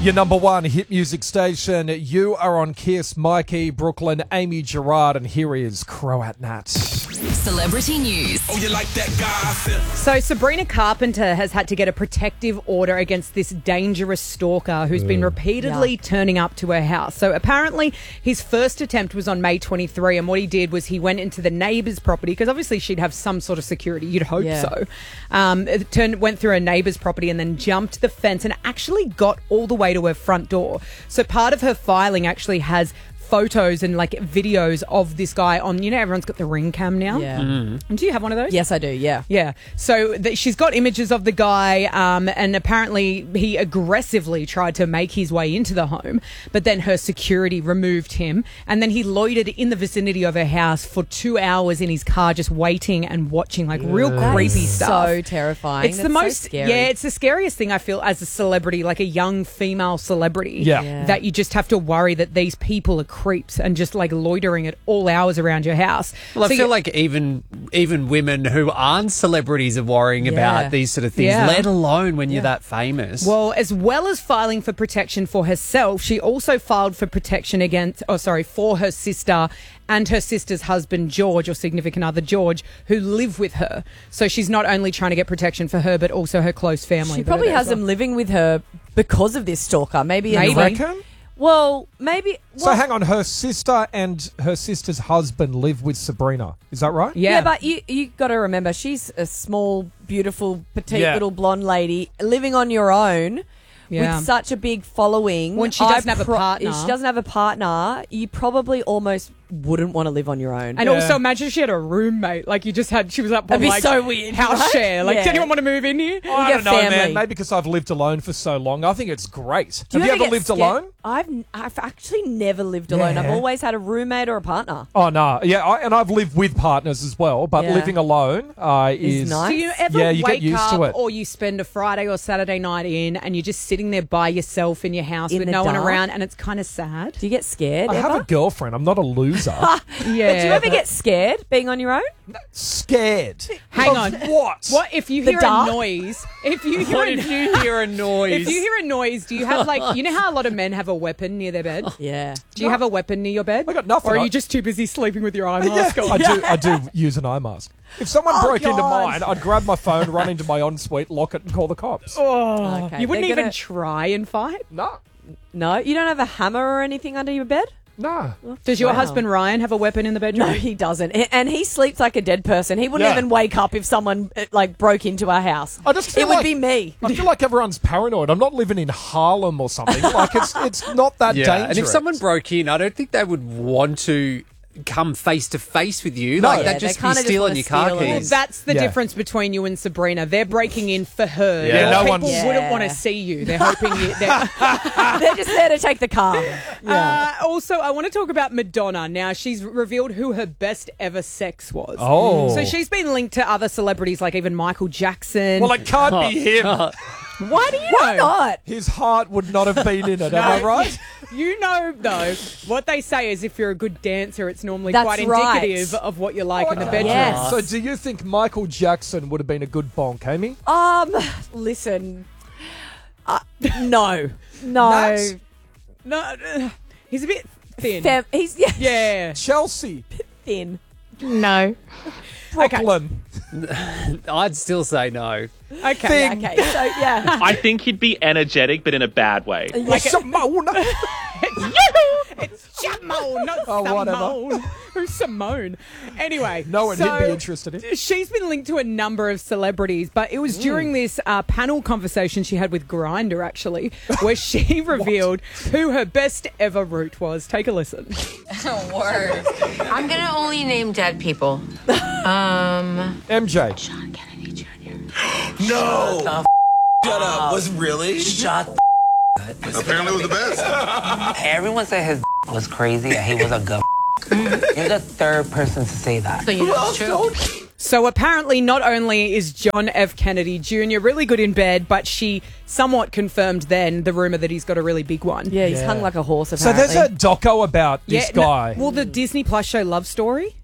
Your number one hit music station. You are on Kiss. Mikey, Brooklyn, Amy Gerard, and here is Croat Nat. Celebrity news. Oh, you like that gossip? So Sabrina Carpenter has had to get a protective order against this dangerous stalker who's been repeatedly turning up to her house. So apparently his first attempt was on May 23, and what he did was he went into the neighbour's property, because obviously she'd have some sort of security, you'd hope so. Went through her neighbour's property and then jumped the fence and actually got all the way to her front door. So part of her filing actually has photos and like videos of this guy on, everyone's got the Ring cam now. Yeah. And do you have one of those? Yes, I do. Yeah. Yeah. So she's got images of the guy, and apparently he aggressively tried to make his way into the home, but then her security removed him, and then he loitered in the vicinity of her house for 2 hours in his car, just waiting and watching, like real creepy stuff. So terrifying. It's That's the most so scary. Yeah, it's the scariest thing I feel as a celebrity, like a young female celebrity. Yeah. That you just have to worry that these people are creeps and just like loitering at all hours around your house. Well, I feel like even women who aren't celebrities are worrying about these sort of things, let alone when you're that famous. Well, as well as filing for protection for herself, she also filed for protection for her sister and her sister's husband, George, or significant other, George, who live with her. So she's not only trying to get protection for her, but also her close family. She probably has them living with her because of this stalker. Maybe. Reckon? Well, maybe. So hang on, her sister and her sister's husband live with Sabrina. Is that right? Yeah. Yeah, but you got to remember, she's a small, beautiful, petite little blonde lady living on your own with such a big following. When she doesn't have a partner. If she doesn't have a partner, you probably almost wouldn't want to live on your own. And also imagine if she had a roommate. Like she was up on That'd be like so weird, house right? share. Like, Yeah. does anyone want to move in here? I don't know, family. man. Maybe because I've lived alone for so long. I think it's great. Do Have you ever get lived scared? alone? I've actually never lived alone. I've Yeah. always had a roommate or a partner. Oh, no. Yeah, and I've lived with partners as well, but Yeah. living alone is... nice. Do you ever Yeah, you get wake used up to it. or you spend a Friday or Saturday night in and you're just sitting there by yourself in your house In with the no one dark? around, and it's kind of sad? Do you get scared I ever? have a girlfriend. I'm not a loser. Yeah. But do you ever get scared being on your own? Scared. Hang Of on. What? What if you The hear dark? a noise? If you hear What a if you hear a noise? If you hear a noise, do you have like, you know how a lot of men have a weapon near their bed? Yeah. Do you have a weapon near your bed? I got nothing. Or are I- you just too busy sleeping with your eye Yeah, mask on? I do use an eye mask. If someone broke into mine, I'd grab my phone, run into my ensuite, lock it, and call the cops. Oh, Okay, you wouldn't they're even gonna- try and fight? No. No, you don't have a hammer or anything under your bed? No. Does your Wow. husband Ryan have a weapon in the bedroom? No, he doesn't. And he sleeps like a dead person. He wouldn't Yeah. even wake up if someone broke into our house. I just feel It would like- be me. I feel like everyone's paranoid. I'm not living in Harlem or something. Like, it's not that dangerous. And if someone broke in, I don't think they would want to come face to face with you. No. Like, Yeah, they'd they just be kinda just stealing wanna your car steal it. Well, keys. that's the Yeah. difference between you and Sabrina. They're breaking in for her. Yeah, no People one's- wouldn't Yeah. want to see you. They're hoping you... They're, They're just there to take the car. also, I want to talk about Madonna. Now, she's revealed who her best ever sex was. Oh. So she's been linked to other celebrities like even Michael Jackson. Well, it can't be him. why do you Why know? not? His heart would not have been in it, am I right? You know, though, what they say is if you're a good dancer, it's normally That's quite right. indicative of what you like in the bedroom. Yes. So do you think Michael Jackson would have been a good bonk, Amy? Listen. No. Nuts? No, he's a bit thin. He's Yeah. Chelsea, thin. No. Brooklyn. I'd still say no. Okay. Okay, so yeah. I think he'd be energetic, but in a bad way. Simone. It's Simone, not Oh, whatever. Simone. Who's Simone? Anyway. No one so he'd be interested in. She's been linked to a number of celebrities, but it was during this panel conversation she had with Grindr, actually, where she revealed who her best ever root was. Take a listen. Word. I'm gonna only name dead people. MJ. John Kennedy Jr. No. Shut up. Was really? Shut the Apparently it was the best. Everyone said his was crazy and he was a good You're the third person to say that. So you know it's true. So apparently not only is John F. Kennedy Jr. really good in bed, but she somewhat confirmed then the rumour that he's got a really big one. Yeah, he's hung like a horse, So apparently. there's a doco about this guy. well, the Disney Plus show Love Story.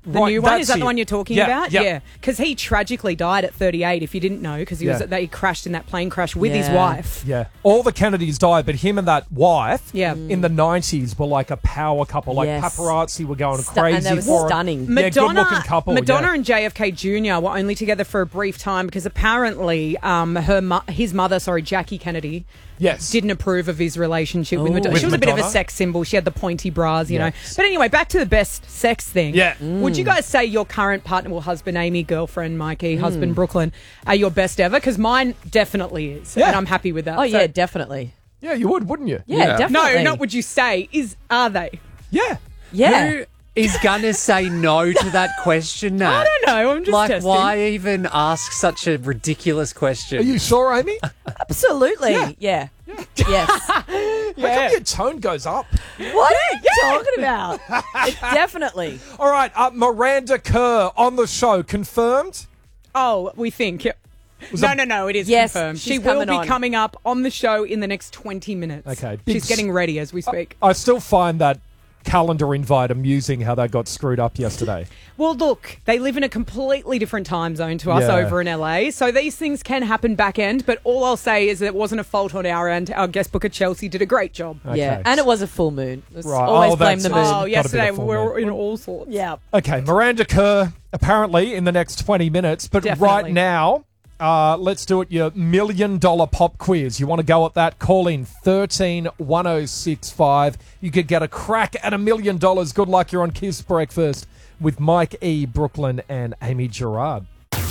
The new one? Is that the one you're talking about? Yeah. Yeah. Because he tragically died at 38, if you didn't know, because he crashed in that plane crash with his wife. Yeah. All the Kennedys died, but him and that wife in the 90s were like a power couple. Like paparazzi were going crazy and they were for stunning. Good-looking couple. Madonna and JFK Jr. were only together for a brief time because apparently his mother, Jackie Kennedy, didn't approve of his relationship with Madonna. She was a bit of a sex symbol. She had the pointy bras, you know. But anyway, back to the best sex thing. Yeah. Would you guys say your current partner, well, husband Amy, girlfriend Mikey, husband Brooklyn, are your best ever? Because mine definitely is. Yeah. And I'm happy with that. Oh, yeah, definitely. Yeah, you would, wouldn't you? Yeah, definitely. No, not would you say. Are they? Yeah. Yeah. Who is going to say no to that question, Nat? I don't know. I'm just testing. Why even ask such a ridiculous question? Are you sure, Amy? Absolutely. Yeah. Yes. How come your tone goes up? What are you talking about? Definitely. All right, Miranda Kerr on the show, confirmed? Oh, we think. No, it is confirmed. She will be coming up on the show in the next 20 minutes. Okay. She's getting ready as we speak. I still find that calendar invite amusing how they got screwed up yesterday. Well, look, they live in a completely different time zone to us over in LA, so these things can happen back end, but all I'll say is that it wasn't a fault on our end. Our guest booker, Chelsea, did a great job. Okay. Yeah, and it was a full moon. Right. Always blame the moon. Oh, yesterday we were in all sorts. Yeah. Okay, Miranda Kerr, apparently in the next 20 minutes, but right now, let's do it, your $1 million pop quiz. You want to go at that? Call in 131065. You could get a crack at $1 million. Good luck. You're on Kiss Breakfast with Mike E, Brooklyn, and Amy Gerard.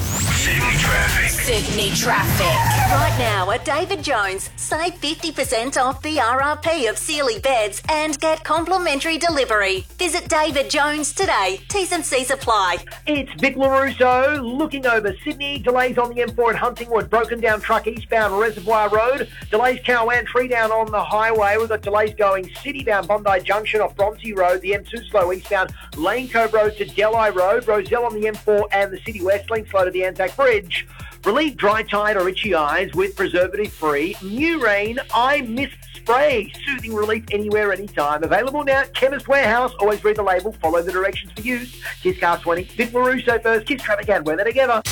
Sydney traffic. Right now at David Jones, save 50% off the RRP of Sealy beds and get complimentary delivery. Visit David Jones today. T's and C's apply. It's Vic LaRusso looking over Sydney. Delays on the M4 at Huntingwood. Broken down truck eastbound Reservoir Road. Delays Cowan Tree down on the highway. We've got delays going city-bound Bondi Junction off Bronte Road. The M2 slow eastbound Lane Cove Road to Delhi Road. Roselle on the M4 and the City West Link slow to the Anzac Bridge. Relieve dry, tired or itchy eyes with preservative-free New Rain Eye Mist Spray. Soothing relief anywhere, anytime. Available now at Chemist Warehouse. Always read the label. Follow the directions for use. Kiss Car 20. Vic LaRusso first. Kiss Traffic and weather together.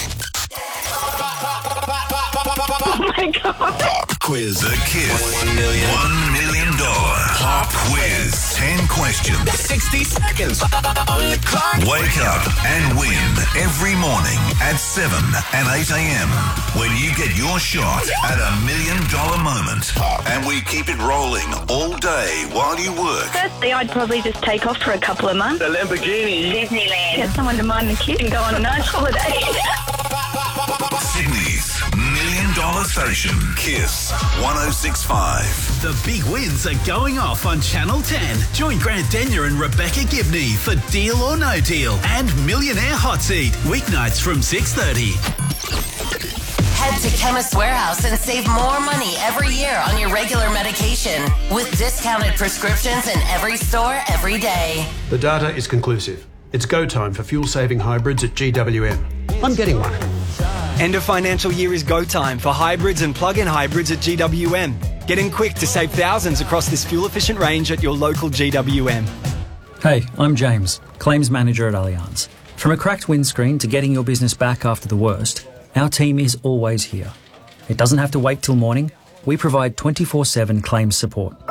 Oh my God. Pop quiz. The Kiss $1 million pop quiz. 10 questions. 60 seconds on the clock. Wake up and win every morning at 7 and 8 a.m. when you get your shot at $1 million moment. And we keep it rolling all day while you work. Firstly, I'd probably just take off for a couple of months. The Lamborghini. Disneyland. Get someone to mind the kid and go on a nice holiday. Sydney's $1 million station. Kiss 106.5. The big wins are going off on Channel 10. Join Grant Denyer and Rebecca Gibney for Deal or No Deal and Millionaire Hot Seat. Weeknights from 6:30. Head to Chemist Warehouse and save more money every year on your regular medication with discounted prescriptions in every store every day. The data is conclusive. It's go time for fuel-saving hybrids at GWM. I'm getting one. End of financial year is go time for hybrids and plug-in hybrids at GWM. Get in quick to save thousands across this fuel-efficient range at your local GWM. Hey, I'm James, Claims Manager at Allianz. From a cracked windscreen to getting your business back after the worst, our team is always here. It doesn't have to wait till morning. We provide 24/7 claims support.